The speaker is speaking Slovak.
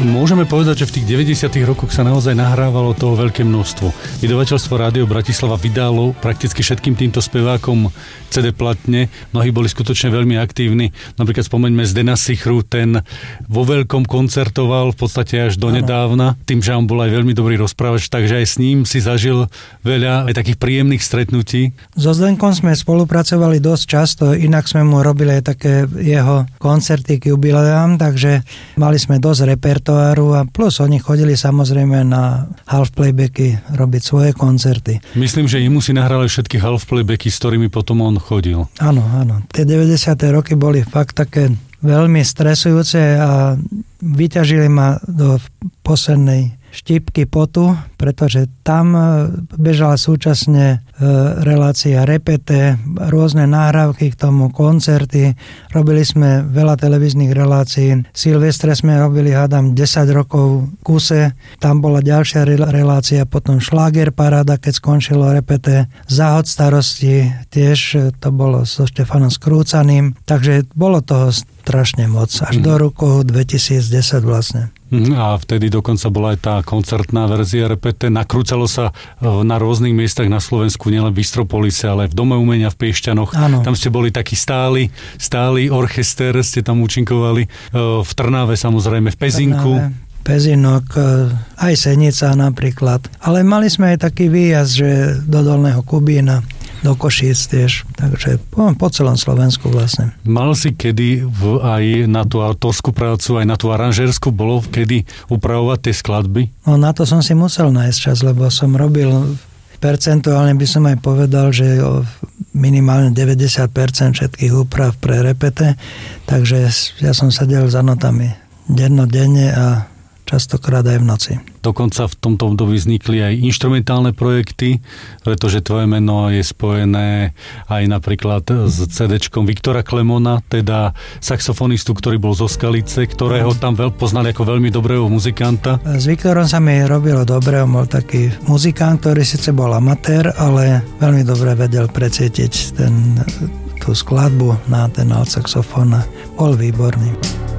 Môžeme povedať, že v tých 90. rokoch sa naozaj nahrávalo toho veľké množstvo. Vydavateľstvo Rádio Bratislava vydalo prakticky všetkým týmto spevákom CD platne. Mnohí boli skutočne veľmi aktívni. Napríklad spomeňme Zdena Sichru, ten vo veľkom koncertoval v podstate až donedávna. Tým, že on bol aj veľmi dobrý rozprávač, takže aj s ním si zažil veľa aj takých príjemných stretnutí. So Zdenkom sme spolupracovali dosť často, inak sme mu robili aj také jeho koncerty k jubileám, takže mali sme dosť repertoáru a plus oni chodili samozrejme na half-playbacky robiť svoje koncerty. Myslím, že jemu si nahrali všetky half-playbacky, s ktorými potom on chodil. Áno. Tie 90. roky boli fakt také veľmi stresujúce a vyťažili ma do poslednej štípky potu, pretože tam bežala súčasne relácia Repete, rôzne nahrávky k tomu, koncerty. Robili sme veľa televíznych relácií. Silvestre sme robili, hádam, 10 rokov v kuse. Tam bola ďalšia relácia, potom Šláger paráda, keď skončilo Repete. Záhod starosti, tiež to bolo so Štefanom Skrúcaným. Takže bolo toho strašne moc. Až do roku 2010 vlastne. A vtedy dokonca bola aj tá koncertná verzia Repete. Nakrúcalo sa na rôznych miestach na Slovensku, nielen v Istropolise, ale v Dome umenia v Piešťanoch. Áno. Tam ste boli taký stály orchester, ste tam účinkovali. V Trnave samozrejme, v Pezinku. Pezinok, aj Senica napríklad. Ale mali sme aj taký výjazd, že do Dolného Kubína, do Košíc tiež, takže po celom Slovensku vlastne. Mal si kedy aj na tú autorskú prácu, aj na tú aranžérskú, bolo kedy upravovať tie skladby? No na to som si musel nájsť čas, lebo som robil, percentuálne by som aj povedal, že minimálne 90% všetkých úprav pre Repete, takže ja som sedel za notami dennodenne a častokrát aj v noci. Dokonca v tomto období vznikli aj inštrumentálne projekty, pretože tvoje meno je spojené aj napríklad s CD-čkom Viktora Klemona, teda saxofonistu, ktorý bol zo Skalice, ktorého tam poznali ako veľmi dobrého muzikanta. S Viktorom sa mi robilo dobre, on bol taký muzikant, ktorý síce bol amatér, ale veľmi dobre vedel precítiť tú skladbu na ten alt saxofón. Bol výborný.